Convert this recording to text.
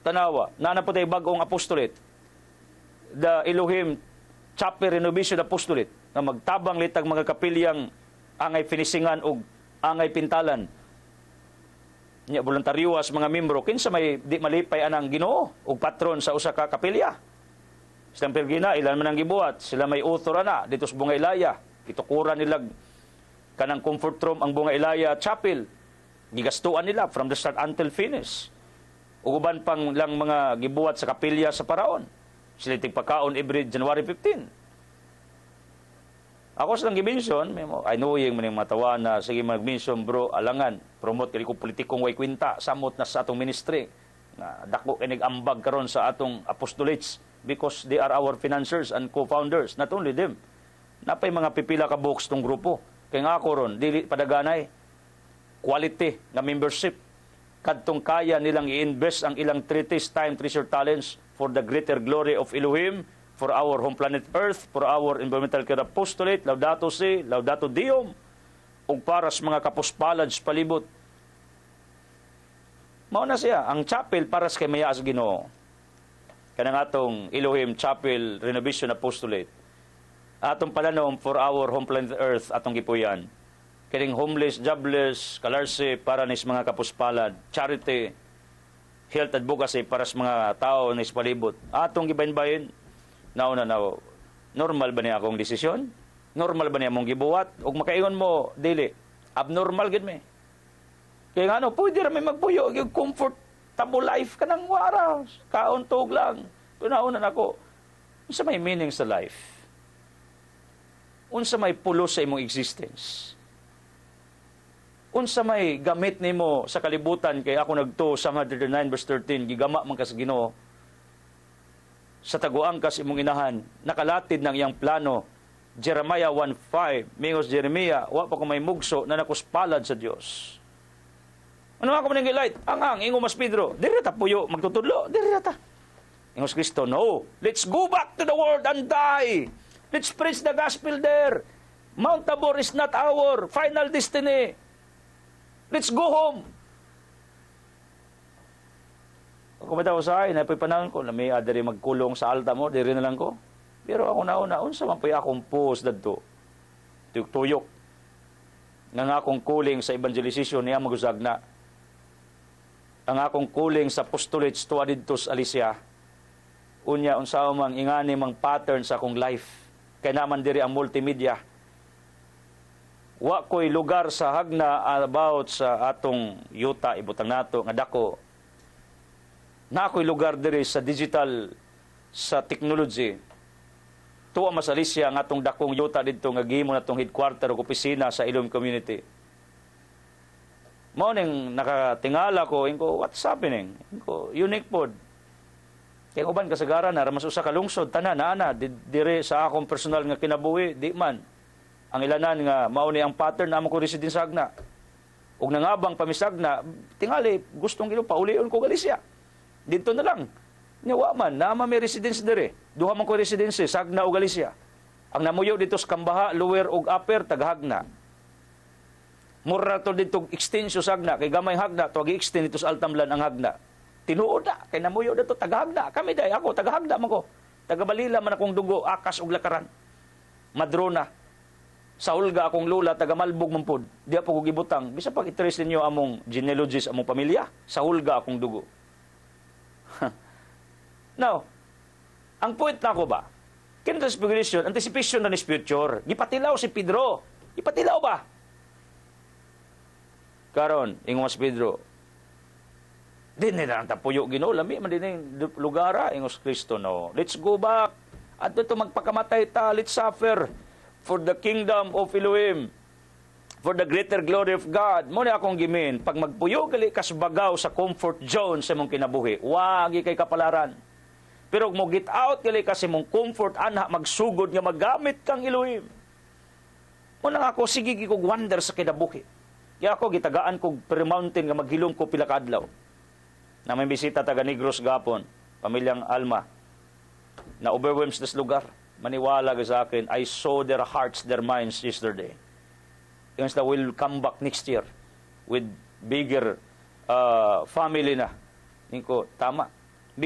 tanawa, na po tayo bagong apostolate, the Elohim Chapel Renovation Apostolate, na magtabang litag mga kapilyang angay finisingan o angay pintalan. Nya voluntaryoas mga membro, kinsa may di malipay anang Ginoo o patron sa usa ka kapilya. Silang Pergina, ilan man ang gibuhat, sila may author na dito sa Bunga Ilaya. Itukuran nila kanang comfort room ang Bunga Ilaya Chapel. Gigastuan nila from the start until finish. Uban pang lang mga gibuhat sa kapilya sa Paraon. Sila tigpakaon every January 15. Ako silang gimension, I know yung maning matawa na sige mag-mention bro, alangan, promote kini ko politikong way kwinta, samot na sa atong ministry. Na dako kinig ambag karon sa atong apostolates because they are our financiers and co-founders, not only them. Napay mga pipila ka books tong grupo. Kaya nga ako ron, dili padaganay quality nga membership. Kadtong kaya nilang i-invest ang ilang treatise, time, treasure, talents for the greater glory of Elohim, for our home planet Earth, for our environmental care apostolate, Laudato Si, Laudato Deum, ug para sa mga kapuspalad sa palibot. Mao na siya, ang chapel para sa kay Mayas Ginoo. Kanang atong Elohim Chapel Renovation Apostolate. Atong palanom for our home planet Earth atong gipuyan. Kining homeless, jobless, kalarse para nis mga kapuspalad, charity, health advocacy para sa mga tao nis palibot. Atong gibayin-bayin, nauna na, normal ba niya akong desisyon? Normal ba niya mong gibuhat? O makaingon mo, dili, abnormal gid me. Kaya nga ano, pwede rin may magpuyo, yung comfortable life ka ng wara, kauntog lang. Pinaunan ako, unsa may meaning sa life? Unsa may pulos sa imong existence? Unsa may gamit nimo sa kalibutan kay ako nagto sa 109 verse 13 gigama man kas Ginoo sa taguang kas imong inahan nakalatid ng iyang plano. Jeremiah 1:5 mingos Jeremiah wa pa ko may mugso na nakuspalad sa Dios. Ano ako man light ang ingo mas Pedro diri ta puyo magtutudlo diri ta ingos Kristo. No, let's go back to the world and die. Let's preach the gospel there. Mount Tabor is not our final destiny. Let's go home. Ako mataw sa akin, napipanahon ko, na may adari magkulong sa alta mo, diri na lang ko. Pero ako nauna, unsa man pa akong post dadto. Tuyok. Nga akong kuling sa evangelization niya magusagna. Ang akong kuling sa apostolates tuwa dito sa Alicia. Unya, unsa mang ingani mang pattern sa akong life. Kaya naman diri ang multimedia. Wa ko'y lugar sa hagna about sa atong yuta, ibutang nato, nga dako. Na ako'y lugar diri sa digital, sa technology. Tuwa masalisya ang atong dakong yuta dito, nga gimo na itong headquarter o opisina sa Elohim Community. Mao ning nakatingala ko, what's happening? Unique pod. Kaya uban kasagaran na, ramas usa ka lungsod, tanan, na, dire sa akong personal nga kinabuhi, di man. Ang ilanan nga mauni ang pattern na ko residence sa Agna. Ug nangabang pamisagna, tingali gustong gino paulion ko Galicia. Dito na lang. Nyawa man na may residence dire. Duha man ko residence sa Agna ug Galicia. Ang namuyo dito sa Kambaha, Lower ug Upper tagahagna. Mura to dito extension sa Agna kay gamay hagna to gi-extend dito sa Altamlan ang hagna. Tinuod na kay namuyo dito tagahagna. Kami day ako tagahagna man ko. Tagabalila man akong dugo, akas ug lakaran. Madrona. Sa Hulga akong lula, taga-Malbog mampod. Di ako gibutang. Bisa pag i-trace ninyo among genealogies, among pamilya. Sa Hulga akong dugo. Now, ang point na ako ba? Anticipation na ni future. Gipatilaw si Pedro. Gipatilaw ba? Karon, ingon mas Pedro. Di na lang tapuyo Ginoo. Lami man din yung lugara. Ingos Kristo, no. Let's go back. At ito magpakamatay ta. Let's suffer for the kingdom of Elohim, for the greater glory of God. Muna akong gimin, pag magpuyo gali kasbagaw sa comfort zone sa mong kinabuhi, wagi kay kapalaran. Pero mo get out gali kasi mong comfort, anak, magsugod nga magamit kang Elohim. Muna ako, sige kog wonder sa kinabuhi. Kaya ako, gitagaan kog per mountain nga maghilom ko pila kadlaw. Na may bisita taga Negros gapon, pamilyang Alma, na overwhelmed sa lugar. Maniwala ka sa akin, I saw their hearts, their minds yesterday. Yung sila will come back next year with bigger family na. Hindi ko, tama.